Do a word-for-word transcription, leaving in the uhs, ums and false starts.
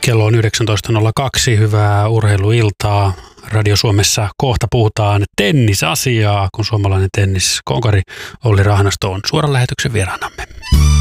Kello on yhdeksäntoista nolla kaksi, hyvää urheiluiltaa. Radio Suomessa kohta puhutaan tennisasiaa, kun suomalainen tenniskonkari Olli Rahnasto on suoran lähetyksen vieraanamme.